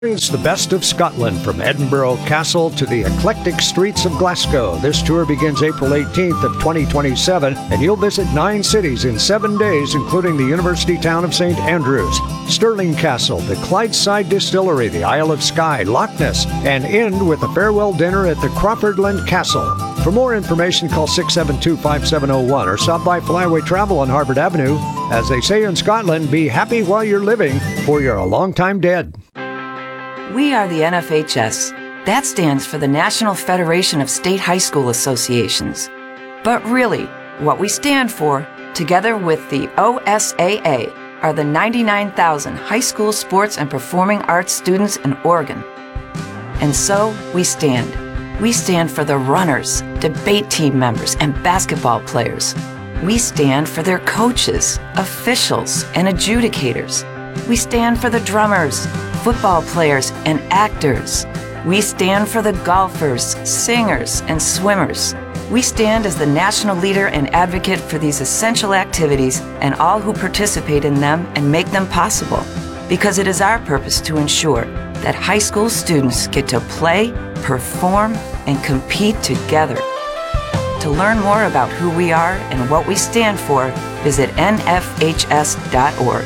Experience the best of Scotland from Edinburgh Castle to the eclectic streets of Glasgow. This tour begins April 18th of 2027, and you'll visit 9 cities in 7 days, including the university town of St. Andrews, Stirling Castle, the Clydeside Distillery, the Isle of Skye, Loch Ness, and end with a farewell dinner at the Crawfordland Castle. For more information, call 672-5701 or stop by Flyaway Travel on Harvard Avenue. As they say in Scotland, be happy while you're living, for you're a long time dead. We are the NFHS. That stands for the National Federation of State High School Associations. But really, what we stand for, together with the OSAA, are the 99,000 high school sports and performing arts students in Oregon. And so, we stand. We stand for the runners, debate team members, and basketball players. We stand for their coaches, officials, and adjudicators. We stand for the drummers, football players, and actors. We stand for the golfers, singers, and swimmers. We stand as the national leader and advocate for these essential activities and all who participate in them and make them possible, because it is our purpose to ensure that high school students get to play, perform, and compete together. To learn more about who we are and what we stand for, visit nfhs.org.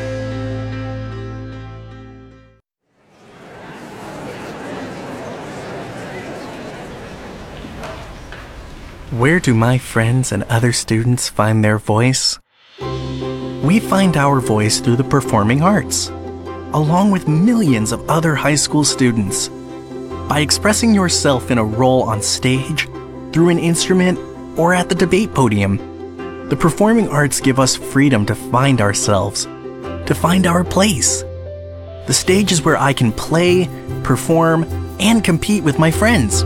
Where do my friends and other students find their voice? We find our voice through the performing arts, along with millions of other high school students. By expressing yourself in a role on stage, through an instrument, or at the debate podium, the performing arts give us freedom to find ourselves, to find our place. The stage is where I can play, perform, and compete with my friends.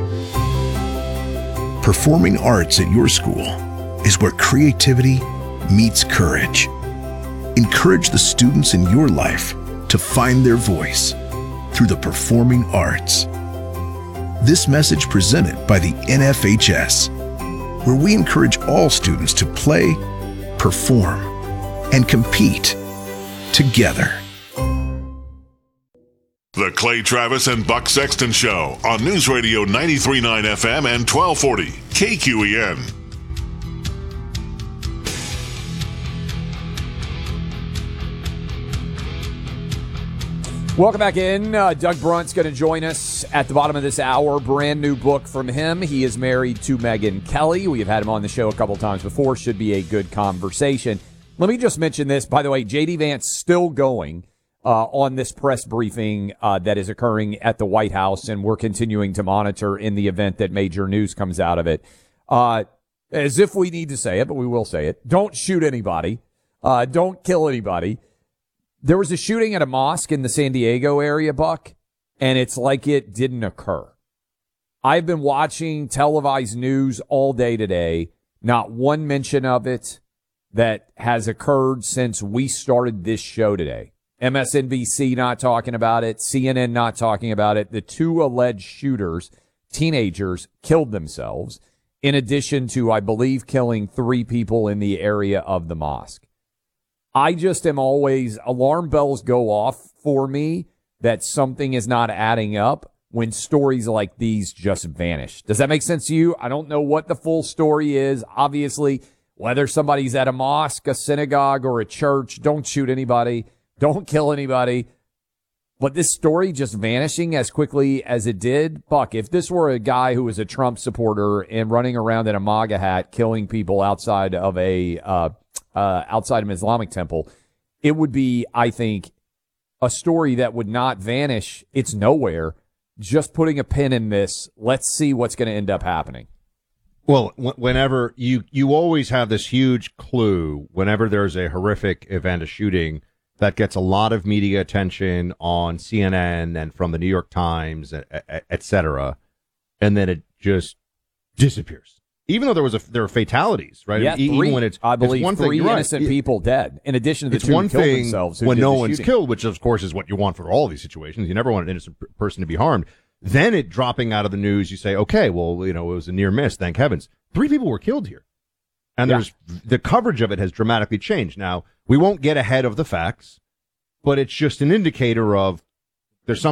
Performing arts at your school is where creativity meets courage. Encourage the students in your life to find their voice through the performing arts. This message presented by the NFHS, where we encourage all students to play, perform, and compete together. The Clay Travis and Buck Sexton Show on News Radio 93.9 FM and 1240 KQEN. Welcome back in. Doug Brunt's going to join us at the bottom of this hour. Brand new book from him. He is married to Megyn Kelly. We have had him on the show a couple times before. Should be a good conversation. Let me just mention this. By the way, J.D. Vance still going on this press briefing that is occurring at the White House, and we're continuing to monitor in the event that major news comes out of it. As if we need to say it, but we will say it. Don't shoot anybody. Don't kill anybody. There was a shooting at a mosque in the San Diego area, Buck, and it's like it didn't occur. I've been watching televised news all day today. Not one mention of it that has occurred since we started this show today. MSNBC not talking about it, CNN not talking about it. The 2 alleged shooters, teenagers, killed themselves, in addition to, I believe, killing 3 people in the area of the mosque. I just am always, alarm bells go off for me that something is not adding up when stories like these just vanish. Does that make sense to you? I don't know what the full story is. Obviously, whether somebody's at a mosque, a synagogue, or a church, don't shoot anybody. Don't kill anybody. But this story just vanishing as quickly as it did, Buck, if this were a guy who was a Trump supporter and running around in a MAGA hat killing people outside of an Islamic temple, it would be, I think, a story that would not vanish. It's nowhere. Just putting a pin in this. Let's see what's going to end up happening. Well, whenever you always have this huge clue, whenever there's a horrific event, a shooting, that gets a lot of media attention on CNN and from the New York Times, et cetera, and then it just disappears. Even though there are fatalities, right? Yeah, even when it's, I believe, one 3 thing, innocent people dead, in addition to the it's 2 one who killed thing themselves. When no one's killed, which of course is what you want for all these situations. You never want an innocent person to be harmed. Then it dropping out of the news, you say, okay, well, it was a near miss, thank heavens. 3 people were killed here. And the coverage of it has dramatically changed. Now, we won't get ahead of the facts, but it's just an indicator of there's